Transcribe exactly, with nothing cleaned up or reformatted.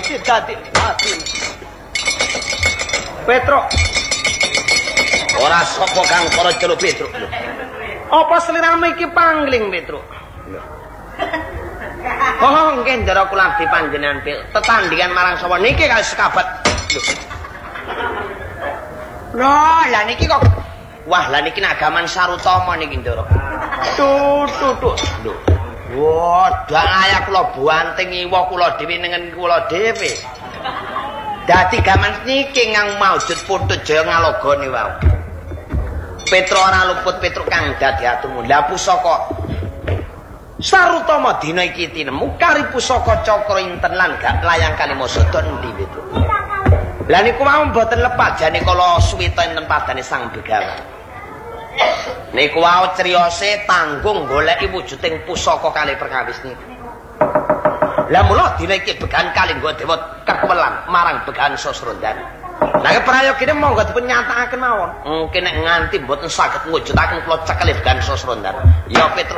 mesti dadi mati. Petro. Ora sapa kang para jero Petro. Apa sliramu iki pangling Petro? Oh, nggih ndara kula abdi panjenengan tetandhingan marang sapa niki kali sekabat. Loh, lah niki kok wah, lah niki nagaman Sarutama niki ndara. Tuh, tuh, tuh. Lho. Wah, dak layak kula banting iwa kula dhewe nengen kula dhewe. Dadi gaman niki ngang maujud putut jaya ngalogone wae. Petro ora luput Petro kang dadi atumu. Lah pusaka Sarutama dina iki tinemu kari pusaka cakra inten lan gak layang Kalimasada endi Petro. Lah niku mau mboten lepat jane kala suwita enten padane Sang Begawan. Niku wae criyose tanggung goleki wujuding pusaka kalih perkawis niku. Lah mula dina iki Begawan Kalingga Dewa kekewelan marang Begawan Sasrondan. Lah keprayogine monggo dipun nyatakaken mawon. Mungkin nek nganti mboten saged ngujudaken kula cekelih Begawan Sasrondan. Ya Petro.